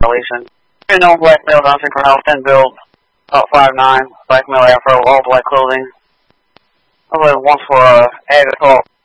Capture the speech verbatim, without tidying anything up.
violation. You know, black male dancing for house ten build, about five nine, black male afro, all black clothing. I was once for uh, Agathol.